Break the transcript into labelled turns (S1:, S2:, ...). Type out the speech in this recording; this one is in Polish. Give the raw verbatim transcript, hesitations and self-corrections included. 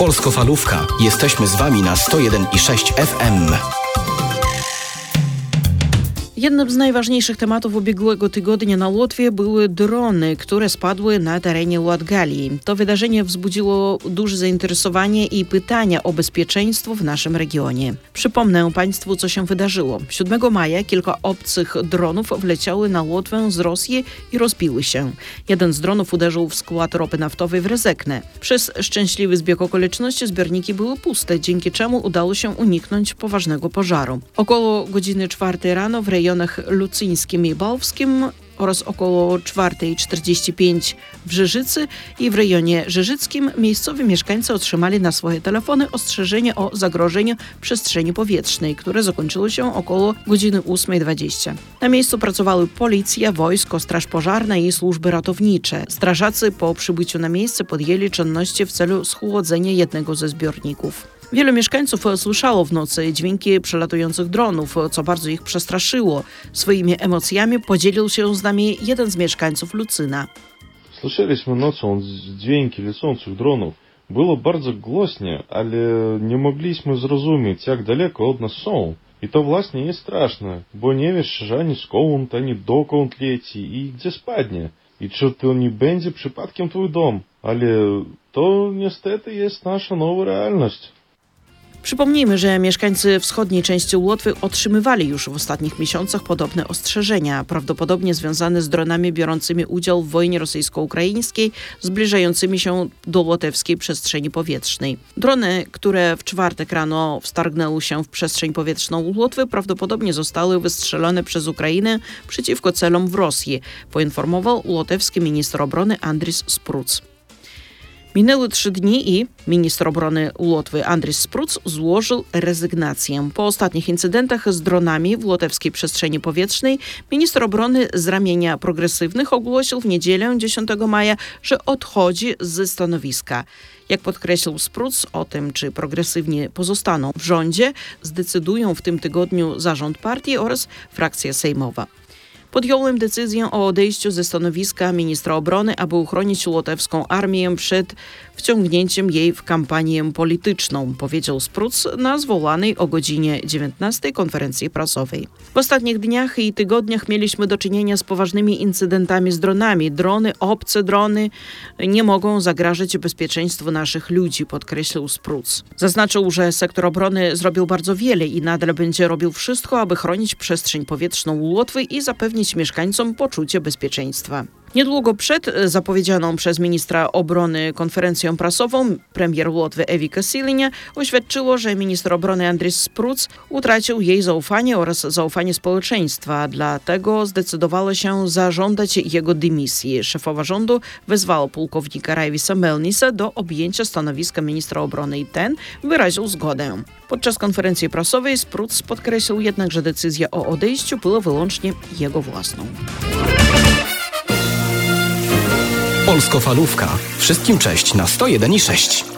S1: Polskofalówka. Jesteśmy z Wami na sto jeden i sześć F M.
S2: Jednym z najważniejszych tematów ubiegłego tygodnia na Łotwie były drony, które spadły na terenie Latgalii. To wydarzenie wzbudziło duże zainteresowanie i pytania o bezpieczeństwo w naszym regionie. Przypomnę Państwu, co się wydarzyło. siódmego maja kilka obcych dronów wleciały na Łotwę z Rosji i rozbiły się. Jeden z dronów uderzył w skład ropy naftowej w Rezekne. Przez szczęśliwy zbieg okoliczności zbiorniki były puste, dzięki czemu udało się uniknąć poważnego pożaru. Około godziny czwartej rano w rejonach lucyńskim i bałwskim oraz około czwartej czterdzieści pięć w Rzeżycy i w rejonie rzeżyckim miejscowi mieszkańcy otrzymali na swoje telefony ostrzeżenie o zagrożeniu przestrzeni powietrznej, które zakończyło się około godziny ósmej dwadzieścia. Na miejscu pracowały policja, wojsko, straż pożarna i służby ratownicze. Strażacy po przybyciu na miejsce podjęli czynności w celu schłodzenia jednego ze zbiorników. Wielu mieszkańców słyszało w nocy dźwięki przelatujących dronów, co bardzo ich przestraszyło. Swoimi emocjami podzielił się z nami jeden z mieszkańców Lucyna.
S3: Słyszeliśmy nocą dźwięki lecących dronów. Było bardzo głośno, ale nie mogliśmy zrozumieć, jak daleko od nas są. I to właśnie jest straszne, bo nie wiesz ani skąd, ani dokąd leci i gdzie spadnie. I czy to nie będzie przypadkiem twój dom. Ale to niestety jest nasza nowa realność.
S2: Przypomnijmy, że mieszkańcy wschodniej części Łotwy otrzymywali już w ostatnich miesiącach podobne ostrzeżenia, prawdopodobnie związane z dronami biorącymi udział w wojnie rosyjsko-ukraińskiej, zbliżającymi się do łotewskiej przestrzeni powietrznej. Drony, które w czwartek rano wstargnęły się w przestrzeń powietrzną Łotwy, prawdopodobnie zostały wystrzelone przez Ukrainę przeciwko celom w Rosji, poinformował łotewski minister obrony Andris Spruc. Minęły trzy dni i minister obrony Łotwy Andris Spruc złożył rezygnację. Po ostatnich incydentach z dronami w łotewskiej przestrzeni powietrznej minister obrony z ramienia progresywnych ogłosił w niedzielę dziesiątego maja, że odchodzi ze stanowiska. Jak podkreślił Spruc, o tym, czy progresywni pozostaną w rządzie, zdecydują w tym tygodniu zarząd partii oraz frakcja sejmowa. Podjąłem decyzję o odejściu ze stanowiska ministra obrony, aby uchronić łotewską armię przed wciągnięciem jej w kampanię polityczną, powiedział Spruc na zwołanej o godzinie dziewiętnastej konferencji prasowej. W ostatnich dniach i tygodniach mieliśmy do czynienia z poważnymi incydentami z dronami. Drony, obce drony nie mogą zagrażać bezpieczeństwu naszych ludzi, podkreślił Spruc. Zaznaczył, że sektor obrony zrobił bardzo wiele i nadal będzie robił wszystko, aby chronić przestrzeń powietrzną Łotwy i zapewnić mieszkańcom poczucie bezpieczeństwa. Niedługo przed zapowiedzianą przez ministra obrony konferencją prasową premier Łotwy Ewika Silinia oświadczyło, że minister obrony Andris Spruc utracił jej zaufanie oraz zaufanie społeczeństwa. Dlatego zdecydowała się zażądać jego dymisji. Szefowa rządu wezwała pułkownika Raivisa Melnisa do objęcia stanowiska ministra obrony i ten wyraził zgodę. Podczas konferencji prasowej Spruc podkreślił jednak, że decyzja o odejściu była wyłącznie jego własną.
S1: Polskofalówka. Wszystkim cześć na sto jeden i sześć.